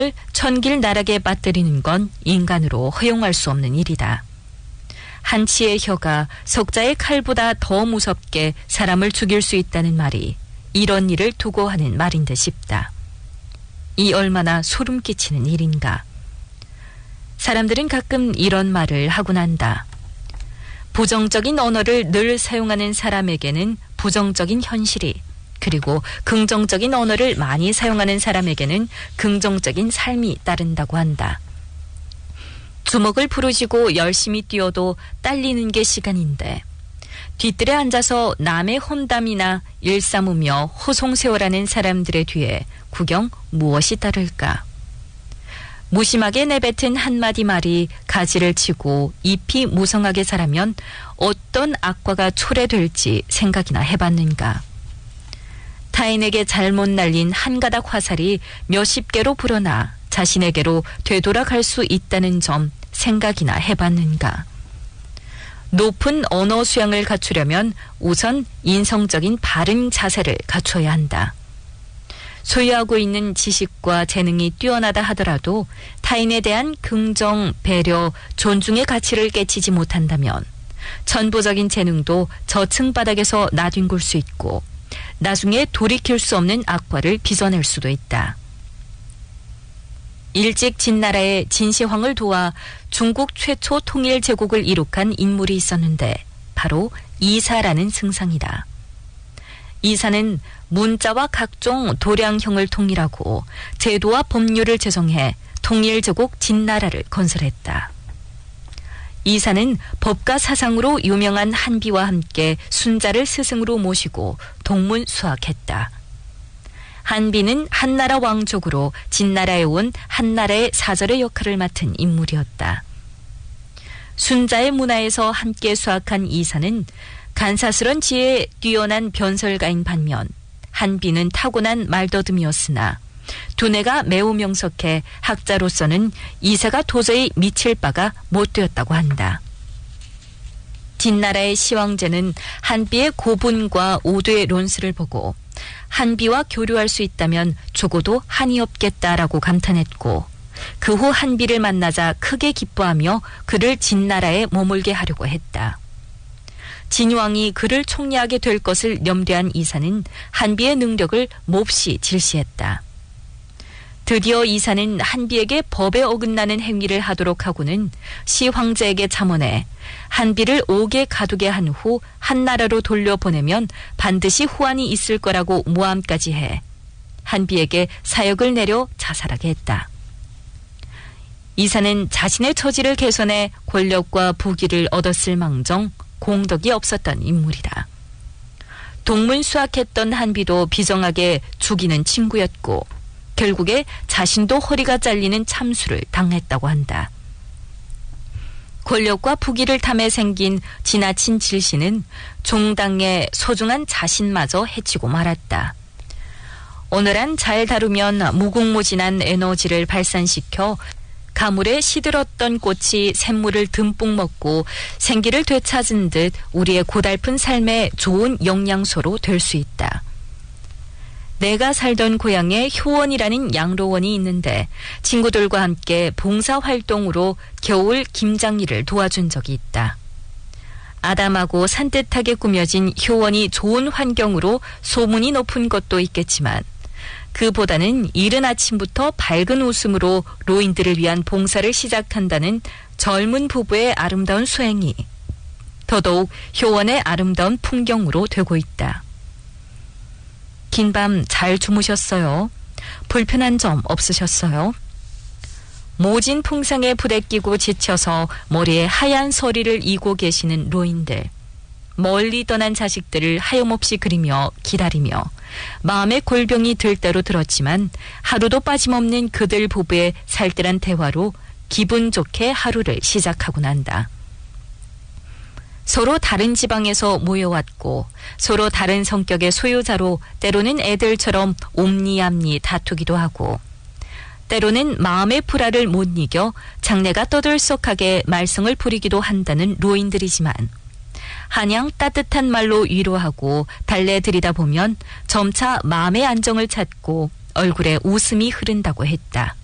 천길 나락에 빠뜨리는 건 인간으로 허용할 수 없는 일이다. 한치의 혀가 석자의 칼보다 더 무섭게 사람을 죽일 수 있다는 말이 이런 일을 두고 하는 말인 듯 싶다. 이 얼마나 소름 끼치는 일인가. 사람들은 가끔 이런 말을 하곤 한다. 부정적인 언어를 늘 사용하는 사람에게는 부정적인 현실이, 그리고 긍정적인 언어를 많이 사용하는 사람에게는 긍정적인 삶이 따른다고 한다. 주먹을 부르짖고 열심히 뛰어도 딸리는 게 시간인데 뒤뜰에 앉아서 남의 험담이나 일삼으며 호송세월하는 사람들의 뒤에 구경 무엇이 따를까. 무심하게 내뱉은 한마디 말이 가지를 치고 잎이 무성하게 자라면 어떤 악과가 초래될지 생각이나 해봤는가. 타인에게 잘못 날린 한 가닥 화살이 몇십 개로 불어나 자신에게로 되돌아갈 수 있다는 점 생각이나 해봤는가. 높은 언어 수양을 갖추려면 우선 인성적인 바른 자세를 갖춰야 한다. 소유하고 있는 지식과 재능이 뛰어나다 하더라도 타인에 대한 긍정, 배려, 존중의 가치를 깨치지 못한다면 천부적인 재능도 저층 바닥에서 나뒹굴 수 있고 나중에 돌이킬 수 없는 악과를 빚어낼 수도 있다. 일찍 진나라의 진시황을 도와 중국 최초 통일 제국을 이룩한 인물이 있었는데 바로 이사라는 승상이다. 이사는 문자와 각종 도량형을 통일하고 제도와 법률을 제정해 통일제국 진나라를 건설했다. 이사는 법과 사상으로 유명한 한비와 함께 순자를 스승으로 모시고 동문수학했다. 한비는 한나라 왕족으로 진나라에 온 한나라의 사절의 역할을 맡은 인물이었다. 순자의 문화에서 함께 수학한 이사는 간사스런 지혜에 뛰어난 변설가인 반면 한비는 타고난 말더듬이었으나 두뇌가 매우 명석해 학자로서는 이사가 도저히 미칠 바가 못 되었다고 한다. 진나라의 시황제는 한비의 고분과 오도의 논술을 보고 한비와 교류할 수 있다면 죽어도 한이 없겠다라고 감탄했고 그 후 한비를 만나자 크게 기뻐하며 그를 진나라에 머물게 하려고 했다. 진왕이 그를 총리하게 될 것을 염려한 이사는 한비의 능력을 몹시 질시했다. 드디어 이사는 한비에게 법에 어긋나는 행위를 하도록 하고는 시황제에게 잠원해 한비를 옥에 가두게 한 후 한나라로 돌려보내면 반드시 후환이 있을 거라고 모함까지 해 한비에게 사역을 내려 자살하게 했다. 이사는 자신의 처지를 개선해 권력과 부귀를 얻었을 망정 공덕이 없었던 인물이다. 동문수학했던 한비도 비정하게 죽이는 친구였고 결국에 자신도 허리가 잘리는 참수를 당했다고 한다. 권력과 부귀를 탐해 생긴 지나친 질시는 종당의 소중한 자신마저 해치고 말았다. 어느한 잘 다루면 무궁무진한 에너지를 발산시켜 가물에 시들었던 꽃이 샘물을 듬뿍 먹고 생기를 되찾은 듯 우리의 고달픈 삶에 좋은 영양소로 될 수 있다. 내가 살던 고향에 효원이라는 양로원이 있는데 친구들과 함께 봉사활동으로 겨울 김장일을 도와준 적이 있다. 아담하고 산뜻하게 꾸며진 효원이 좋은 환경으로 소문이 높은 것도 있겠지만 그보다는 이른 아침부터 밝은 웃음으로 노인들을 위한 봉사를 시작한다는 젊은 부부의 아름다운 수행이 더더욱 효원의 아름다운 풍경으로 되고 있다. 긴 밤 잘 주무셨어요? 불편한 점 없으셨어요? 모진 풍상에 부대끼고 지쳐서 머리에 하얀 서리를 이고 계시는 노인들, 멀리 떠난 자식들을 하염없이 그리며 기다리며 마음의 골병이 들 대로 들었지만 하루도 빠짐없는 그들 부부의 살뜰한 대화로 기분 좋게 하루를 시작하곤 한다. 서로 다른 지방에서 모여왔고 서로 다른 성격의 소유자로 때로는 애들처럼 옴니암니 다투기도 하고 때로는 마음의 불화를 못 이겨 장래가 떠들썩하게 말썽을 부리기도 한다는 노인들이지만 한양 따뜻한 말로 위로하고 달래드리다 보면 점차 마음의 안정을 찾고 얼굴에 웃음이 흐른다고 했다.